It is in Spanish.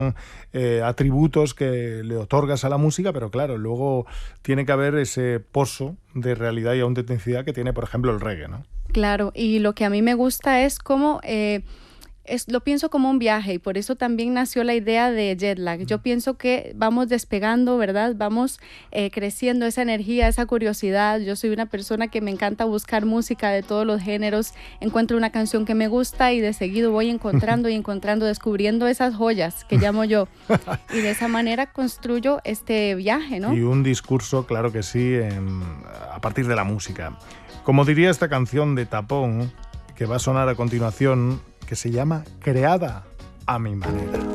atributos que le otorgas a la música, pero claro, luego tiene que haber ese pozo de realidad y autenticidad que tiene, por ejemplo, el reggae, ¿no? Claro, y lo que a mí me gusta es cómo lo pienso como un viaje y por eso también nació la idea de Jetlag. Yo pienso que vamos despegando, ¿verdad? Vamos creciendo esa energía, esa curiosidad. Yo soy una persona que me encanta buscar música de todos los géneros. Encuentro una canción que me gusta y de seguido voy encontrando y encontrando, descubriendo esas joyas que llamo yo. Y de esa manera construyo este viaje, ¿no? Y un discurso, claro que sí, a partir de la música. Como diría esta canción de Tapón, que va a sonar a continuación, que se llama Creada a mi manera.